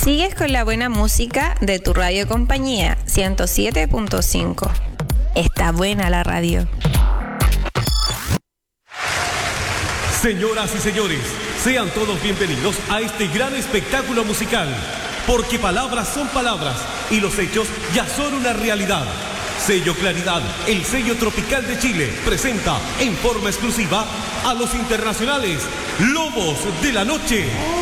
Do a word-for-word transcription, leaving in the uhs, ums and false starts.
Sigues con la buena música de tu radio compañía, ciento siete punto cinco. Está buena la radio. Señoras y señores, sean todos bienvenidos a este gran espectáculo musical, porque palabras son palabras y los hechos ya son una realidad. Sello Claridad, el sello tropical de Chile, presenta en forma exclusiva a los internacionales Lobos de la Noche.